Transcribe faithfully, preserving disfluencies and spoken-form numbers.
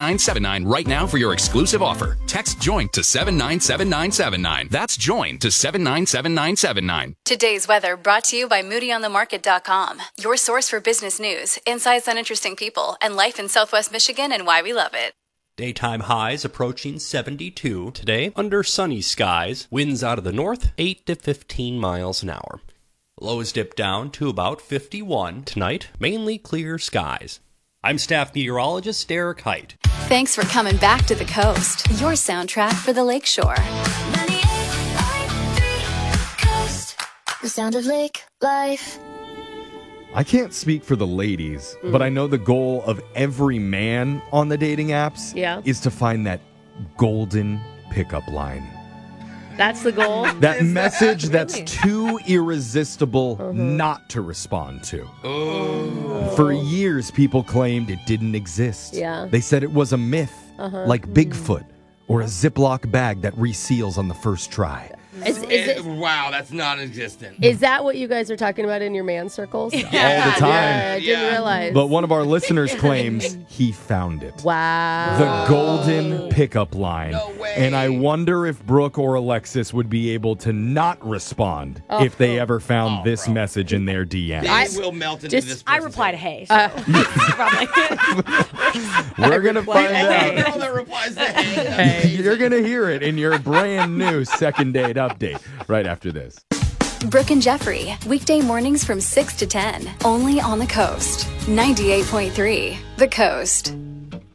nine seven nine right now for your exclusive offer. Text JOIN to seven nine seven nine seven nine. That's JOIN to seven nine seven nine seven nine. Today's weather brought to you by Moody On The Market dot com, your source for business news, insights on interesting people, and life in Southwest Michigan and why we love it. Daytime highs approaching seventy-two today under sunny skies. Winds out of the north, eight to fifteen miles an hour. Lows dip down to about fifty-one. Tonight, mainly clear skies. I'm staff meteorologist Derek Height. Thanks for coming back to the coast, your soundtrack for the lakeshore. ninety-eight point three Coast, the sound of lake life. I can't speak for the ladies, mm. but I know the goal of every man on the dating apps yeah. is to find that golden pickup line. That's the goal? That message that? that's Really? too irresistible uh-huh. not to respond to. Oh. For years, people claimed it didn't exist. Yeah. They said it was a myth, uh-huh. like Bigfoot or a Ziploc bag that reseals on the first try. Is, is it, wow, that's non-existent. Is that what you guys are talking about in your man circles? Yeah. All the time. Yeah, I didn't Yeah. realize. But one of our listeners claims he found it. Wow. The golden pickup line. No way. And I wonder if Brooke or Alexis would be able to not respond oh. if they ever found oh, this bro. message in their D Ms. They I- will melt into just- this I person's reply to head. hey. So. Uh, We're going to find Hey, out. girl that replies to hey. You're going to hear it in your brand new second date update right after this. Brooke and Jeffrey, weekday mornings from six to ten, only on the coast. ninety-eight point three, The Coast.